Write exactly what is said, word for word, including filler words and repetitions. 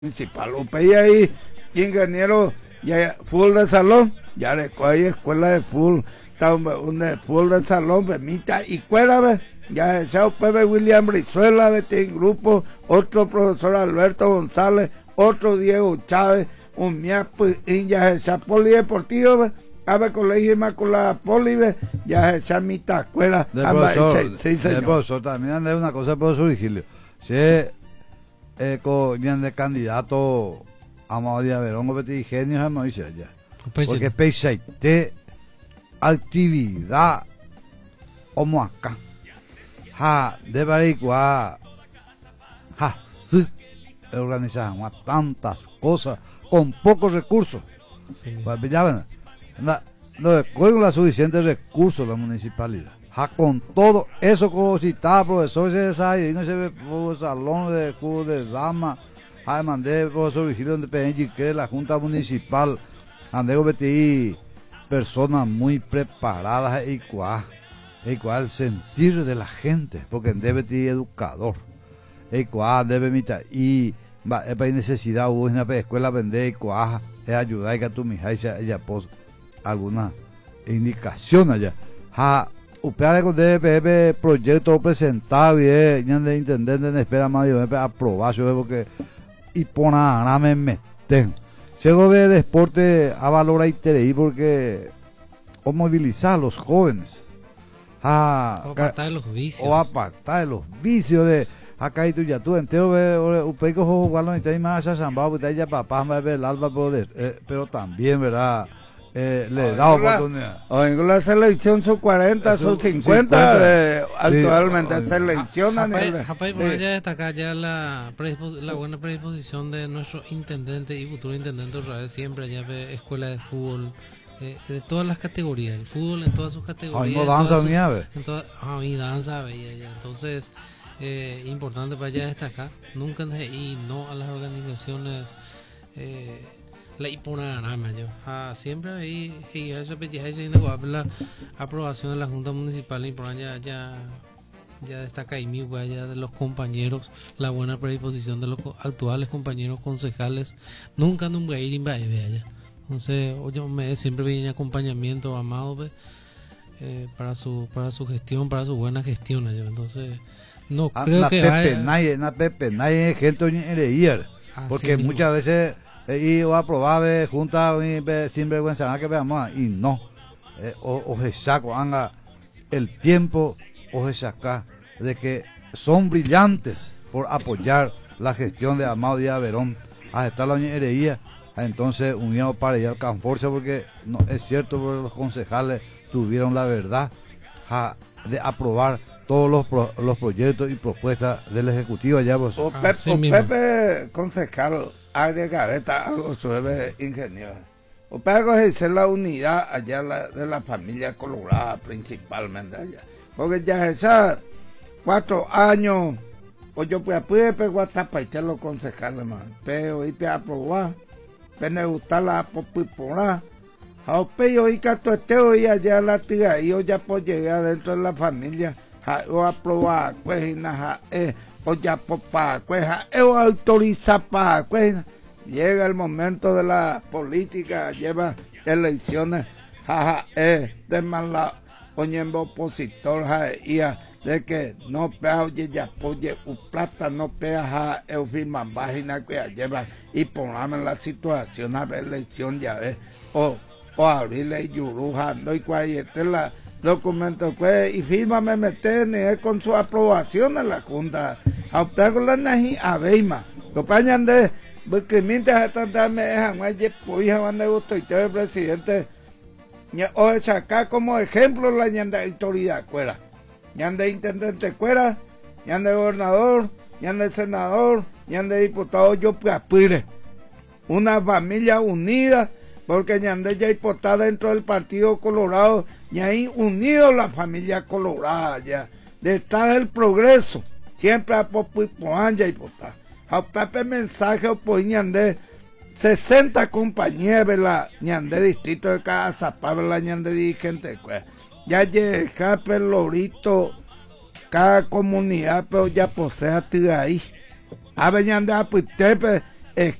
Principal, o pedía ahí ingeniero ya fútbol de salón, ya le hay escuela de fútbol, está un, un de fútbol de salón, permita y cuera, ya ese Pepe William Brizuela, vete en grupo, otro profesor Alberto González, otro Diego Chávez, un miapo, y ya ese polideportivo, a ver colegio Inmaculada Poli, ya esa mitad escuela, del profesor, sí, sí, del profesor también hay una cosa, profesor Virgilio, si eh, con de candidato Amado Díaz Verón o Betty Genio no dice allá porque pese de actividad como acá ja de baricua ja sí organizamos tantas cosas con pocos recursos sí. Pues, ya ven, la, no con la suficientes recursos la municipalidad. Ja, con todo eso como si estaba profesor se desayó y no se ve por salón de juego de dama ja, mandé profesor Virgilio donde P que la junta municipal andé metí personas muy preparadas y cual y cual sentir de la gente porque debe ser educador y cual debe mitar y va hay necesidad hubo una escuela vender y cual es ayudar que a tu mija ella ella pos alguna indicación allá ja Upeare con D P P proyecto presentado y ya de intendente espera más yo me aprobar porque y por nada me meten llego de deporte a valorar interés porque o movilizar a los jóvenes a o apartar de los vicios o apartar de los vicios de acá y tú ya tú entero ve upeico jugar los interés más a San Pablo ya papá me ve el alba pero también verdad Eh, le da oportunidad. O en la selección sub cuarenta, sub cincuenta, eh, actualmente sí, seleccionan. Japay, por allá destacar ya la, la buena predisposición de nuestro intendente y futuro intendente Israel, siempre allá ve escuela de fútbol, eh, de todas las categorías, el fútbol en todas sus categorías. Ay, no danza sus, nieve. En toda, ah, mi danza veía ya. Entonces, eh, importante para allá destacar, nunca y no a las organizaciones. Eh, la iponarama yo ah, siempre ahí y eso la aprobación de la Junta Municipal y por allá ya ya destaca y mi ya de los compañeros la buena predisposición de los actuales compañeros concejales nunca nunca ir en allá entonces yo me siempre vi en acompañamiento amado eh, para su para su gestión para su buena gestión yo entonces no ah, creo que Pepe, haya nadie na Pepe nadie gente en porque mismo. Muchas veces y o aprobar junta sin vergüenza que veamos y no eh, o, o se saco anga el tiempo o se saca de que son brillantes por apoyar la gestión de Amado Díaz Verón a estar la hereía entonces unido para ir al Canforce porque no es cierto porque los concejales tuvieron la verdad a, de aprobar todos los, pro, los proyectos y propuestas del ejecutivo allá pues. o, Pepe, o Pepe concejal área gaveta algo suave ingeniero o para hacer la unidad allá la, de la familia colorada principalmente allá porque ya esas cuatro años o yo pues pude pegar hasta para los concejales más pero y para aprobar para gustar la popularidad a yo y que todo este y allá la tía y yo ya pues llegué adentro de la familia o aprobar pues nada eh o ya papá pues o autoriza para pues llega el momento de la política lleva elecciones jaja eh de mala poniendo opositor ja de que no pega oye ya oye u plata no pega ja eu firman página que lleva y poname la situación a ver elección ya ves o o abrirle yuruja no y cuál este la documento pues y firma me meten con su aprobación en la junta a pego la nahi a veima compañan de porque mientras están me dejan más pues van de gusto y te presidente o sacar como ejemplo la ñanda autoridad cuera ñanda intendente cuera ñanda gobernador ñanda senador ñanda diputado yo pues aspire una familia unida porque ñanda ya está dentro del Partido Colorado y ahí unido la familia colorada ya detrás del progreso siempre a popoanja y potar a Pepe mensaje o pues ñande sesenta compañías de la ñande distrito de Casa para la ñande dirigente ya llega pelorito cada comunidad pero ya posee a ti ahí a ver ñande a pues